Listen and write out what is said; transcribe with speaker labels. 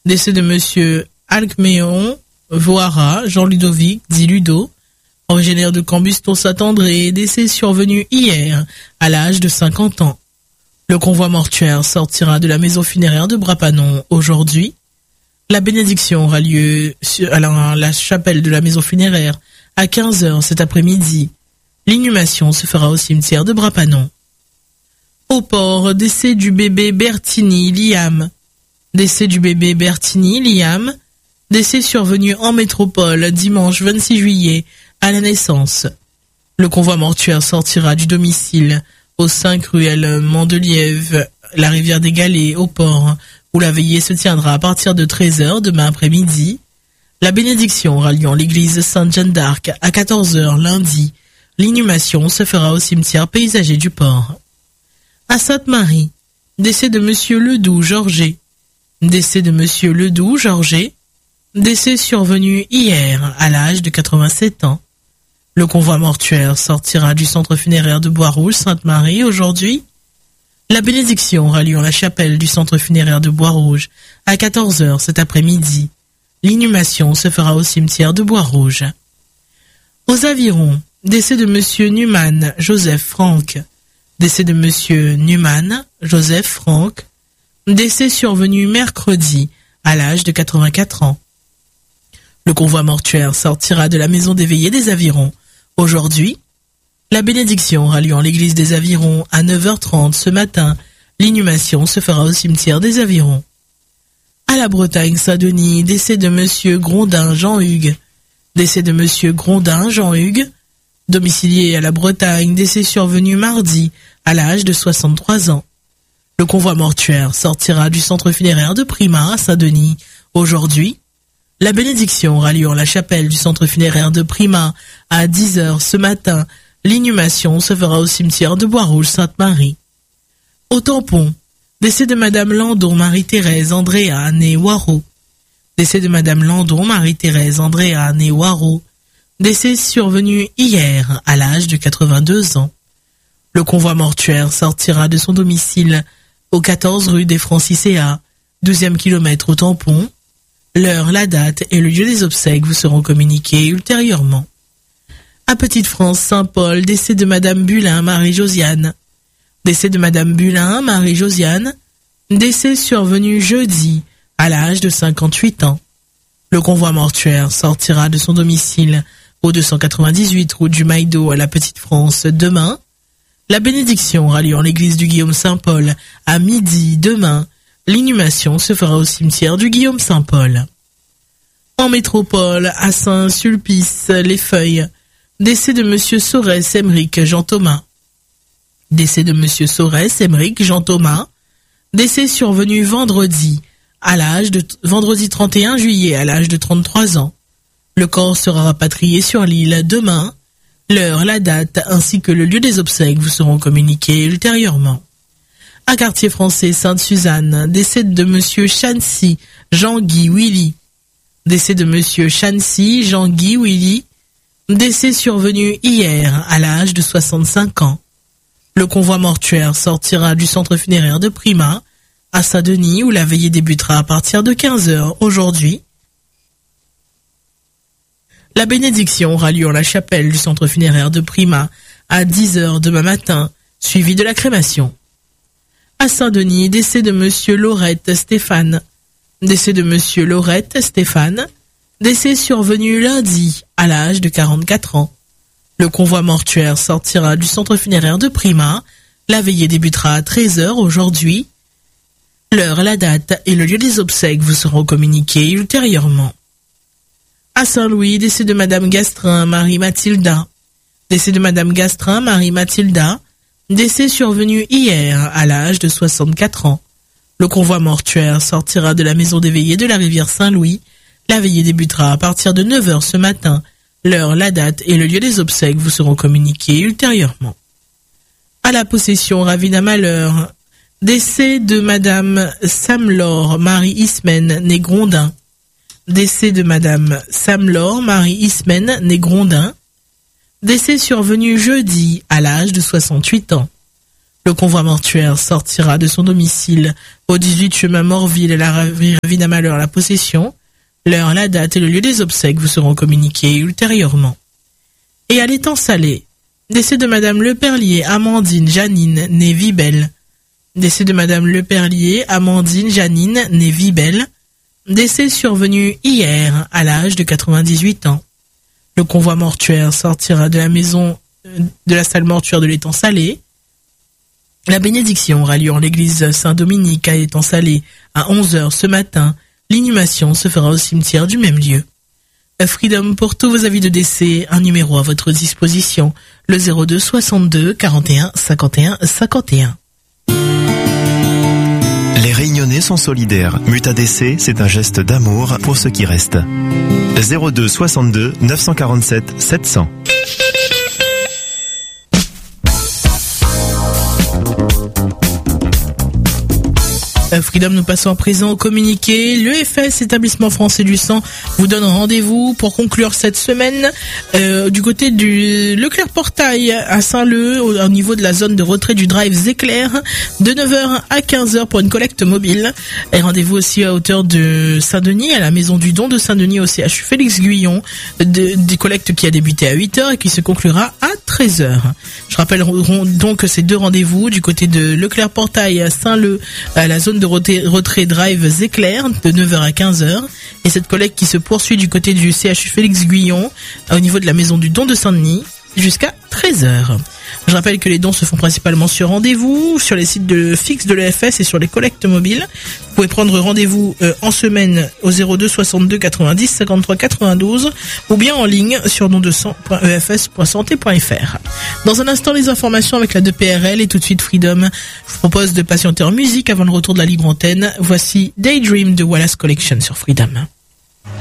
Speaker 1: Décès de monsieur Alcméon Voara, Jean-Ludovic, dit Ludo, originaire de Cambuston-Saint-André, décès survenu hier, à l'âge de 50 ans. Le convoi mortuaire sortira de la maison funéraire de Brapanon aujourd'hui. La bénédiction aura lieu à la chapelle de la maison funéraire à 15h cet après-midi. L'inhumation se fera au cimetière de Brapanon. Au port, décès du bébé Bertini Liam. Décès du bébé Bertini Liam. Décès survenu en métropole dimanche 26 juillet à la naissance. Le convoi mortuaire sortira du domicile au 5 ruelle Mandeliève, la rivière des Galets, au port, où la veillée se tiendra à partir de 13h demain après-midi. La bénédiction aura lieu en l'église Sainte-Jeanne d'Arc à 14h lundi. L'inhumation se fera au cimetière paysager du port. À Sainte-Marie, décès de monsieur Ledoux Georget. Décès de monsieur Ledoux Georget. Décès survenu hier à l'âge de 87 ans. Le convoi mortuaire sortira du centre funéraire de Bois-Rouge Sainte-Marie aujourd'hui. La bénédiction aura lieu en la chapelle du centre funéraire de Bois-Rouge à 14h cet après-midi. L'inhumation se fera au cimetière de Bois-Rouge. Aux Avirons, décès de monsieur Numan Joseph Franck. Décès de monsieur Numan Joseph Franck. Décès survenu mercredi à l'âge de 84 ans. Le convoi mortuaire sortira de la maison des veillées des Avirons aujourd'hui. La bénédiction aura lieu en l'église des Avirons à 9h30 ce matin. L'inhumation se fera au cimetière des Avirons. À la Bretagne Saint-Denis, décès de monsieur Grondin Jean-Hugues. Décès de monsieur Grondin Jean-Hugues. Domicilié à la Bretagne, décès survenu mardi à l'âge de 63 ans. Le convoi mortuaire sortira du centre funéraire de Prima à Saint-Denis aujourd'hui. La bénédiction aura lieu en la chapelle du centre funéraire de Prima à 10h ce matin. L'inhumation se fera au cimetière de Bois-Rouge Sainte-Marie. Au Tampon, décès de madame Landon Marie-Thérèse Andréa née Waro. Décès de madame Landon Marie-Thérèse Andréa née Waro. Décès survenu hier à l'âge de 82 ans. Le convoi mortuaire sortira de son domicile au 14 rue des Francicéas, 12e kilomètre au Tampon. L'heure, la date et le lieu des obsèques vous seront communiqués ultérieurement. À Petite-France, Saint-Paul, décès de madame Bulin Marie-Josiane. Décès de madame Bulin Marie-Josiane. Décès survenu jeudi à l'âge de 58 ans. Le convoi mortuaire sortira de son domicile au 298 route du Maïdo à la Petite-France demain. La bénédiction aura lieu en l'église du Guillaume-Saint-Paul à midi demain. L'inhumation se fera au cimetière du Guillaume-Saint-Paul. En métropole, à Saint-Sulpice-les-Feuilles, décès de monsieur Sorès Emeric Jean-Thomas. Décès de monsieur Sorès Emeric Jean-Thomas. Décès survenu vendredi 31 juillet à l'âge de 33 ans. Le corps sera rapatrié sur l'île demain. L'heure, la date ainsi que le lieu des obsèques vous seront communiqués ultérieurement. À Quartier Français Sainte-Suzanne, décès de monsieur Chancy Jean-Guy Willy. Décès de monsieur Chancy Jean-Guy Willy. Décès survenu hier à l'âge de 65 ans. Le convoi mortuaire sortira du centre funéraire de Prima à Saint-Denis où la veillée débutera à partir de 15h aujourd'hui. La bénédiction aura lieu en la chapelle du centre funéraire de Prima à 10h demain matin, suivie de la crémation. À Saint-Denis, décès de monsieur Laurette Stéphane. Décès de monsieur Laurette Stéphane. Décès survenu lundi à l'âge de 44 ans. Le convoi mortuaire sortira du centre funéraire de Prima. La veillée débutera à 13h aujourd'hui. L'heure, la date et le lieu des obsèques vous seront communiqués ultérieurement. À Saint-Louis, décès de madame Gastrin Marie-Mathilda. Décès de madame Gastrin Marie-Mathilda. Décès survenu hier à l'âge de 64 ans. Le convoi mortuaire sortira de la maison des veillées de la rivière Saint-Louis. La veillée débutera à partir de 9h ce matin. L'heure, la date et le lieu des obsèques vous seront communiqués ultérieurement. À la possession Ravina Malheur. Décès de madame Samlor Marie-Ismen née Grondin. Décès de madame Samlor Marie-Ismen née Grondin. Décès survenu jeudi à l'âge de 68 ans. Le convoi mortuaire sortira de son domicile au 18 chemin Morville, la ravine à Malheur, la possession. L'heure, la date et le lieu des obsèques vous seront communiqués ultérieurement. Et à l'étang Salé, décès de Madame Leperlier, Amandine Janine, née Vibel. Décès de Madame Leperlier, Amandine Janine, née Vibel. Décès survenu hier, à l'âge de 98 ans. Le convoi mortuaire sortira de la maison, de la salle mortuaire de l'étang Salé. La bénédiction aura lieu en l'église Saint-Dominique à l'étang Salé à 11h ce matin. L'inhumation se fera au cimetière du même lieu. Freedom, pour tous vos avis de décès, un numéro à votre disposition, le 02 62 41 51 51.
Speaker 2: Les Réunionnais sont solidaires. Mutadc, c'est un geste d'amour pour ceux qui restent. 02 62 947 700.
Speaker 1: Freedom, nous passons à présent au communiqué. L'EFS, établissement français du sang, vous donne rendez-vous pour conclure cette semaine du côté du Leclerc Portail à Saint-Leu, au niveau de la zone de retrait du drive Zéclair, de 9h à 15h pour une collecte mobile. Et rendez-vous aussi à hauteur de Saint-Denis, à la maison du don de Saint-Denis au CHU Félix Guyon, des collectes qui a débuté à 8h et qui se conclura à 13h. Je rappelle donc ces deux rendez-vous du côté de Leclerc Portail à Saint-Leu, à la zone de retrait drive Zéclair de 9h à 15h, et cette collecte qui se poursuit du côté du CHU Félix Guyon au niveau de la maison du don de Saint-Denis jusqu'à 13h. Je rappelle que les dons se font principalement sur rendez-vous, sur les sites fixes de l'EFS et sur les collectes mobiles. Vous pouvez prendre rendez-vous en semaine au 02 62 90 53 92 ou bien en ligne sur don200.efs.santé.fr. Dans un instant, les informations avec la 2PRL et tout de suite Freedom. Je vous propose de patienter en musique avant le retour de la libre antenne. Voici Daydream de Wallace Collection sur Freedom.